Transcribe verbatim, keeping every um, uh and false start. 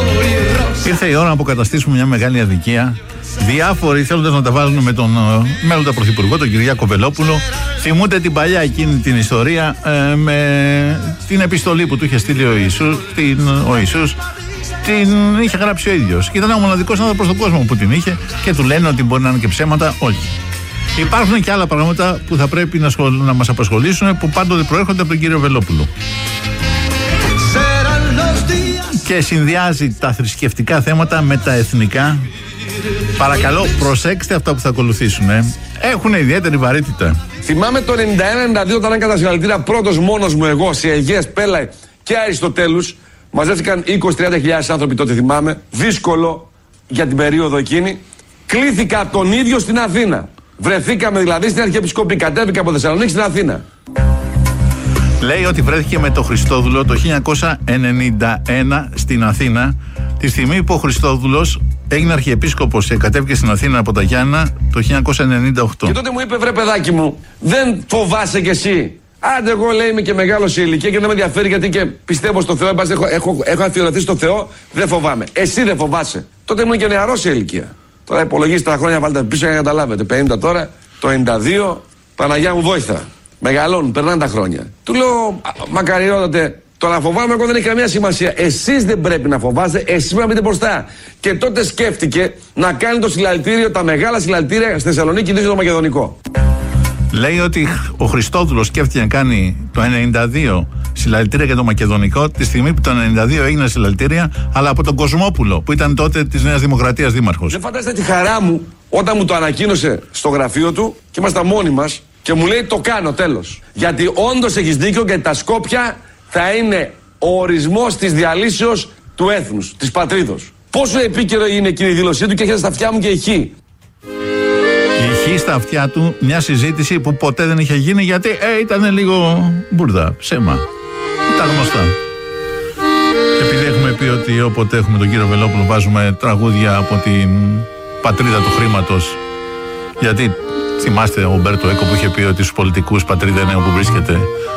Ήρθε η ώρα να αποκαταστήσουμε μια μεγάλη αδικία. Διάφοροι θέλοντας να τα βάλουν με τον uh, μέλλοντα πρωθυπουργό, τον Κυριάκο Βελόπουλο, θυμούνται την παλιά εκείνη την ιστορία ε, με την επιστολή που του είχε στείλει ο Ιησούς, την, ο Ιησούς, την είχε γράψει ο ίδιος. Ήταν ο μοναδικός άνθρωπος στον κόσμο που την είχε και του λένε ότι μπορεί να είναι και ψέματα. Όχι. Υπάρχουν και άλλα πράγματα που θα πρέπει να, σχολ, να μας απασχολήσουν, που πάντοτε προέρχονται από τον κύριο Βελόπουλο. Και συνδυάζει τα θρησκευτικά θέματα με τα εθνικά. Παρακαλώ, προσέξτε αυτά που θα ακολουθήσουν. Ε. Έχουν ιδιαίτερη βαρύτητα. Θυμάμαι το ενενήντα ένα ενενήντα δύο, όταν έκανα συγχαρητήρια πρώτος μόνος μου εγώ σε Αιγαίες, Πέλαη και Αριστοτέλους. Μαζεύτηκαν είκοσι με τριάντα χιλιάδες άνθρωποι τότε, θυμάμαι. Δύσκολο για την περίοδο εκείνη. Κλήθηκα τον ίδιο στην Αθήνα. Βρεθήκαμε δηλαδή στην Αρχιεπισκοπή. Κατέβηκα από Θεσσαλονίκη στην Αθήνα. Λέει ότι βρέθηκε με τον Χριστόδουλο το χίλια εννιακόσια ενενήντα ένα στην Αθήνα, τη στιγμή που ο Χριστόδουλος έγινε αρχιεπίσκοπος και κατέβηκε στην Αθήνα από τα Γιάννα το χίλια εννιακόσια ενενήντα οκτώ. Και τότε μου είπε, βρε παιδάκι μου, δεν φοβάσαι κι εσύ? Άντε, εγώ λέει είμαι και μεγάλο σε ηλικία και δεν με ενδιαφέρει γιατί και πιστεύω στο Θεό. Έχω, έχω, έχω αφιερωθεί στο Θεό, δεν φοβάμαι. Εσύ δεν φοβάσαι? Τότε ήμουν και νεαρός σε ηλικία. Τώρα υπολογίστε τα χρόνια, βάλτε πίσω για να καταλάβετε. πενήντα τώρα, το ενενήντα δύο, Παναγιά μου βόηθα. Μεγαλώνουν, περνάνε τα χρόνια. Του λέω, μακαριότατε, το να φοβάμαι εγώ δεν έχει καμία σημασία. Εσείς δεν πρέπει να φοβάστε, εσείς πρέπει να μπείτε μπροστά. Και τότε σκέφτηκε να κάνει το συλλαλητήριο, τα μεγάλα συλλαλητήρια στη Θεσσαλονίκη, και το Μακεδονικό. Λέει ότι ο Χριστόδουλος σκέφτηκε να κάνει το ενενήντα δύο συλλαλητήρια για το Μακεδονικό, τη στιγμή που το ενενήντα δύο έγινε συλλαλητήρια, αλλά από τον Κοσμόπουλο, που ήταν τότε της Νέας Δημοκρατίας δήμαρχος. Δεν φαντάζεστε τη χαρά μου όταν μου το ανακοίνωσε στο γραφείο του και ήμασταν μόνοι μας και μου λέει, το κάνω, τέλος. Γιατί όντως έχεις δίκιο και τα Σκόπια θα είναι ο ορισμός της διαλύσεως του έθνους, της πατρίδος. Πόσο επίκαιρο είναι εκείνη η δήλωσή του και έρχεται στα αυτιά μου και η χή. Η χή στα αυτιά του, μια συζήτηση που ποτέ δεν είχε γίνει, γιατί ε, ήταν λίγο μπουρδα, ψέμα. Τα γνωστά. Και επειδή έχουμε πει ότι όποτε έχουμε τον κύριο Βελόπουλο βάζουμε τραγούδια από την πατρίδα του χρήματος, γιατί θυμάστε ο Μπέρτο Έκο που είχε πει ότι στους πολιτικούς πατρίδα είναι όπου βρίσκεται